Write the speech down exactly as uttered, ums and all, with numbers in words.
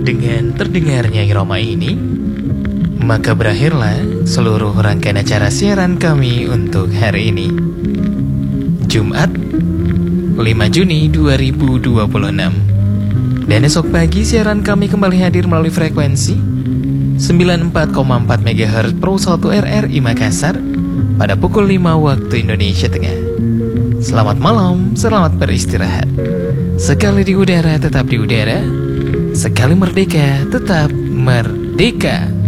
Dengan terdengarnya irama ini, maka berakhirlah seluruh rangkaian acara siaran kami untuk hari ini, Jumat lima Juni dua ribu dua puluh enam. Dan esok pagi siaran kami kembali hadir melalui frekuensi sembilan puluh empat koma empat megahertz Pro satu R R I Makassar pada pukul lima waktu Indonesia Tengah. Selamat malam, selamat beristirahat. Sekali di udara tetap di udara, sekali merdeka tetap merdeka.